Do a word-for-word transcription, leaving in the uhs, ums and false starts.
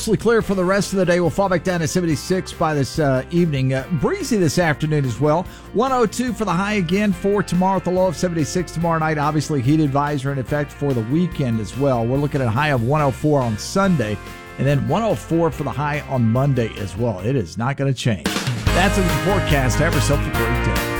Mostly clear for the rest of the day. We'll fall back down to seventy-six by this uh, evening. Uh, breezy this afternoon as well. one oh two for the high again for tomorrow at the low of seventy-six tomorrow night. Obviously, heat advisory in effect for the weekend as well. We're looking at a high of one oh four on Sunday and then one oh four for the high on Monday as well. It is not going to change. That's a forecast. Have yourself a great day.